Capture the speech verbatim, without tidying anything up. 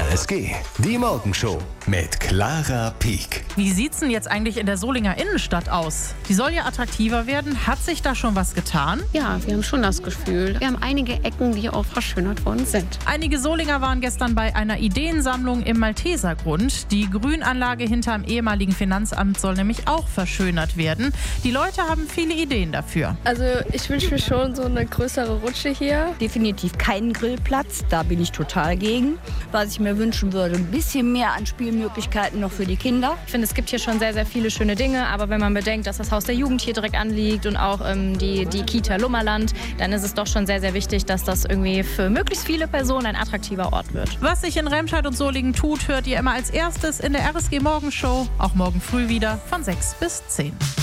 R S G, die Morgenshow mit Clara Pieck. Wie sieht's denn jetzt eigentlich in der Solinger Innenstadt aus? Die soll ja attraktiver werden. Hat sich da schon was getan? Ja, wir haben schon das Gefühl. Wir haben einige Ecken, die auch verschönert worden sind. Einige Solinger waren gestern bei einer Ideensammlung im Maltesergrund. Die Grünanlage hinterm ehemaligen Finanzamt soll nämlich auch verschönert werden. Die Leute haben viele Ideen dafür. Also ich wünsche mir schon so eine größere Rutsche hier. Definitiv keinen Grillplatz, da bin ich total gegen. Was ich mir wünschen würde, ein bisschen mehr an Spielmöglichkeiten noch für die Kinder. Ich finde, es gibt hier schon sehr, sehr viele schöne Dinge, aber wenn man bedenkt, dass das Haus der Jugend hier direkt anliegt und auch ähm, die, die Kita Lummerland, dann ist es doch schon sehr, sehr wichtig, dass das irgendwie für möglichst viele Personen ein attraktiver Ort wird. Was sich in Remscheid und Solingen tut, hört ihr immer als erstes in der R S G Morgenshow. Auch morgen früh wieder von sechs bis zehn.